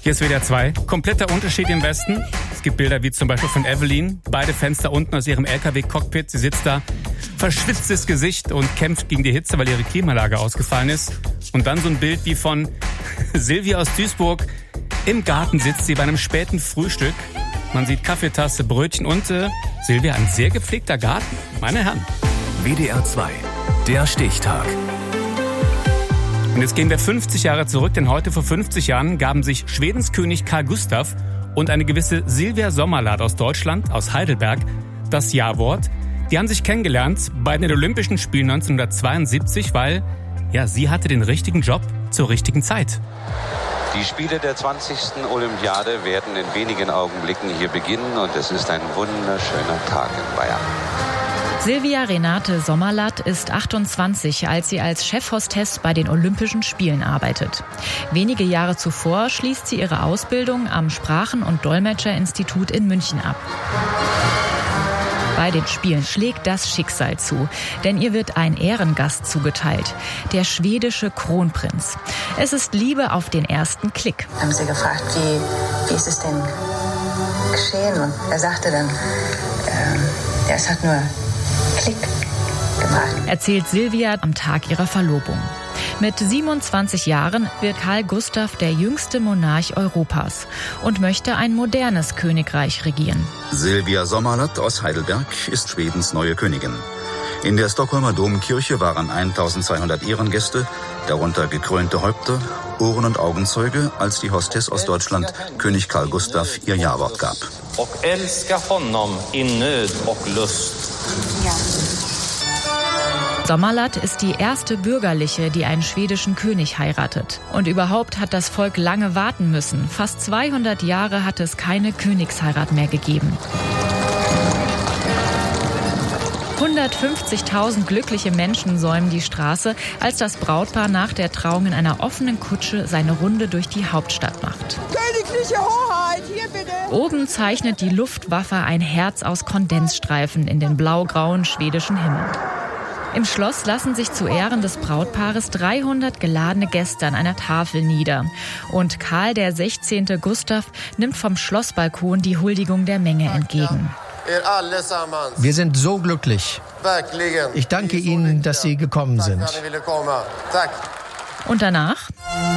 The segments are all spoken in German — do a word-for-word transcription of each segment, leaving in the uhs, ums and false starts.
Hier ist W D R zwei. Kompletter Unterschied im Westen. Es gibt Bilder wie zum Beispiel von Evelyn. Beide Fenster unten aus ihrem L K W-Cockpit. Sie sitzt da, verschwitztes Gesicht und kämpft gegen die Hitze, weil ihre Klimaanlage ausgefallen ist. Und dann so ein Bild wie von Silvia aus Duisburg. Im Garten sitzt sie bei einem späten Frühstück. Man sieht Kaffeetasse, Brötchen und äh, Silvia, ein sehr gepflegter Garten. Meine Herren. W D R zwei, der Stichtag. Und jetzt gehen wir fünfzig Jahre zurück, denn heute vor fünfzig Jahren gaben sich Schwedens König Karl Gustav und eine gewisse Silvia Sommerlath aus Deutschland, aus Heidelberg, das Ja-Wort. Die haben sich kennengelernt bei den Olympischen Spielen neunzehnhundertzweiundsiebzig, weil ja, sie hatte den richtigen Job zur richtigen Zeit. Die Spiele der zwanzigsten Olympiade werden in wenigen Augenblicken hier beginnen und es ist ein wunderschöner Tag in Bayern. Silvia Renate Sommerlath ist achtundzwanzig, als sie als Chefhostess bei den Olympischen Spielen arbeitet. Wenige Jahre zuvor schließt sie ihre Ausbildung am Sprachen- und Dolmetscherinstitut in München ab. Bei den Spielen schlägt das Schicksal zu, denn ihr wird ein Ehrengast zugeteilt, der schwedische Kronprinz. Es ist Liebe auf den ersten Klick. Haben sie gefragt, wie, wie ist es denn geschehen? Und er sagte dann, äh, ja, es hat nur Klick gemacht. Erzählt Silvia am Tag ihrer Verlobung. Mit siebenundzwanzig Jahren wird Karl Gustav der jüngste Monarch Europas und möchte ein modernes Königreich regieren. Silvia Sommerlath aus Heidelberg ist Schwedens neue Königin. In der Stockholmer Domkirche waren eintausendzweihundert Ehrengäste, darunter gekrönte Häupter, Ohren- und Augenzeuge, als die Hostess aus Deutschland, König Karl Gustav, ihr Ja-Wort gab. Och älska honom in Nöd och Lust. Ja. Sommerlath ist die erste Bürgerliche, die einen schwedischen König heiratet. Und überhaupt hat das Volk lange warten müssen. Fast zweihundert Jahre hat es keine Königsheirat mehr gegeben. hundertfünfzigtausend glückliche Menschen säumen die Straße, als das Brautpaar nach der Trauung in einer offenen Kutsche seine Runde durch die Hauptstadt macht. Königliche Hoheit, hier bitte! Oben zeichnet die Luftwaffe ein Herz aus Kondensstreifen in den blaugrauen schwedischen Himmel. Im Schloss lassen sich zu Ehren des Brautpaares dreihundert geladene Gäste an einer Tafel nieder. Und Karl der sechzehnte Gustav nimmt vom Schlossbalkon die Huldigung der Menge entgegen. Wir sind so glücklich. Ich danke Ihnen, dass Sie gekommen sind. Und danach?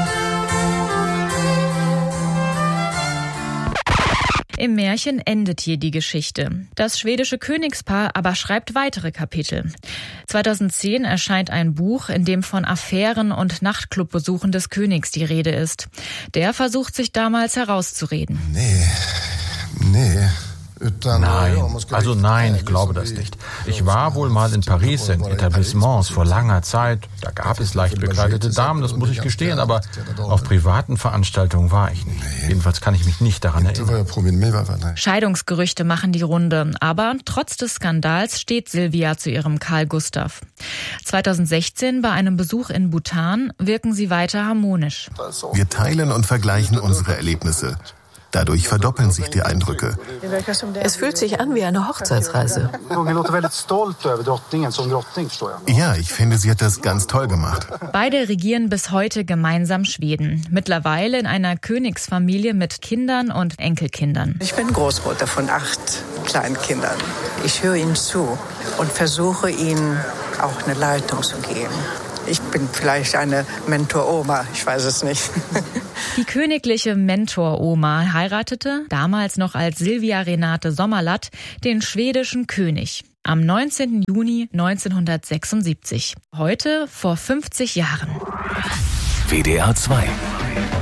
Im Märchen endet hier die Geschichte. Das schwedische Königspaar aber schreibt weitere Kapitel. zweitausendzehn erscheint ein Buch, in dem von Affären und Nachtclubbesuchen des Königs die Rede ist. Der versucht sich damals herauszureden. Nee, nee. Nein, also nein, ich glaube das nicht. Ich war wohl mal in Paris in Etablissements vor langer Zeit. Da gab es leicht bekleidete Damen, das muss ich gestehen, aber auf privaten Veranstaltungen war ich nicht. Jedenfalls kann ich mich nicht daran erinnern. Scheidungsgerüchte machen die Runde, aber trotz des Skandals steht Silvia zu ihrem Karl Gustav. zweitausendsechzehn bei einem Besuch in Bhutan wirken sie weiter harmonisch. Wir teilen und vergleichen unsere Erlebnisse. Dadurch verdoppeln sich die Eindrücke. Es fühlt sich an wie eine Hochzeitsreise. Ja, ich finde, sie hat das ganz toll gemacht. Beide regieren bis heute gemeinsam Schweden. Mittlerweile in einer Königsfamilie mit Kindern und Enkelkindern. Ich bin Großmutter von acht Kleinkindern. Ich höre ihnen zu und versuche ihnen auch eine Leitung zu geben. Ich bin vielleicht eine Mentor-Oma, ich weiß es nicht. Die königliche Mentor-Oma heiratete, damals noch als Silvia Renate Sommerlath, den schwedischen König. Am neunzehnten Juni neunzehnhundertsechsundsiebzig. Heute vor fünfzig Jahren. W D R zwei.